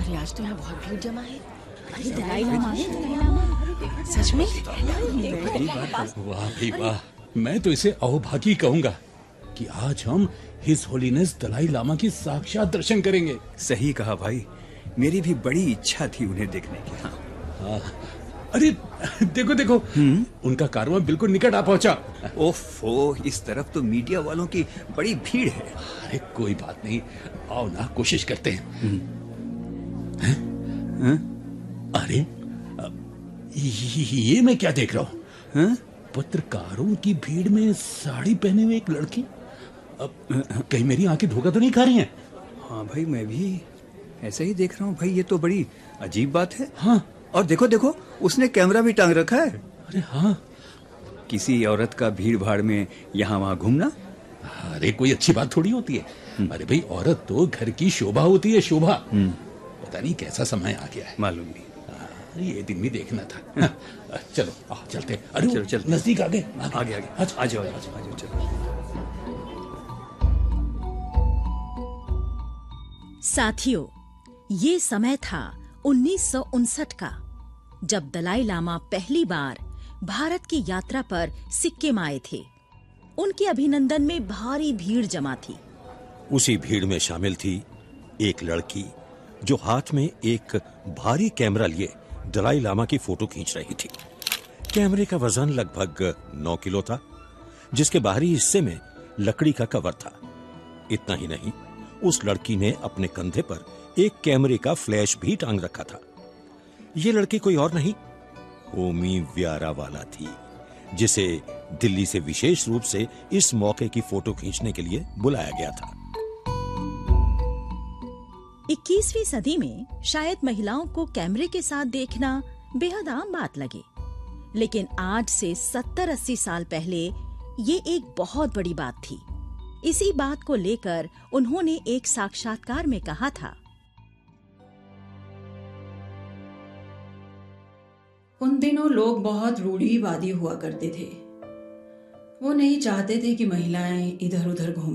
अरे आज तो यहाँ बहुत भीड़ जमा है। अरे दलाई लामा है, दलाई लामा। सच में? वाह भाई वाह, मैं तो इसे अहोभागी कहूंगा कि आज हम हिज होलीनेस दलाई लामा की साक्षात दर्शन करेंगे। सही कहा भाई, मेरी भी बड़ी इच्छा थी उन्हें देखने की। हाँ। अरे देखो देखो, उनका कारवां बिल्कुल निकट आ पहुंचा। ओफो, इस तरफ तो मीडिया वालों की बड़ी भीड़ है। अरे कोई बात नहीं, आओ ना कोशिश करते हैं। अरे ये मैं क्या देख रहा हूँ? पत्रकारों की भीड़ में साड़ी पहने हुए एक लड़की। कहीं मेरी आंखें धोखा तो नहीं खा रही हैं? हाँ भाई, मैं भी ऐसे ही देख रहा हूँ भाई। ये तो बड़ी अजीब बात है। हाँ, और देखो देखो, उसने कैमरा भी टांग रखा है। अरे हाँ, किसी औरत का भीड़ भाड़ में यहाँ वहाँ घूमना, अरे कोई अच्छी बात थोड़ी होती है। अरे भाई, औरत तो घर की शोभा होती है, शोभा। पता नहीं कैसा समय आ गया है। मालूम नहीं। ये दिन भी देखना था। चलो आओ चलते हैं। अरे चलो चलो, नजदीक आ गए, आगे आगे आ जाओ, चलो। साथियों, ये समय था 1959 का, जब दलाई लामा पहली बार भारत की यात्रा पर सिक्किम आए थे। उनके अभिनंदन में भारी भीड़ जमा थी। उसी भीड़ में शामिल थी एक लड़की जो हाथ में एक भारी कैमरा लिए दलाई लामा की फोटो खींच रही थी। कैमरे का वजन लगभग 9 किलो था, जिसके बाहरी हिस्से में लकड़ी का कवर था। इतना ही नहीं, उस लड़की ने अपने कंधे पर एक कैमरे का फ्लैश भी टांग रखा था। ये लड़की कोई और नहीं, होमी व्यारा वाला थी, जिसे दिल्ली से विशेष रूप से इस मौके की फोटो खींचने के लिए बुलाया गया था। 21वीं सदी में शायद महिलाओं को कैमरे के साथ देखना बेहद आम बात लगे, लेकिन आज से 70-80 साल पहले ये एक बहुत बड़ी बात थी। इसी बात को लेकर उन्होंने एक साक्षात्कार में कहा था, उन दिनों लोग बहुत रूढ़िवादी हुआ करते थे। वो नहीं चाहते थे कि महिलाएं इधर उधर घूमें।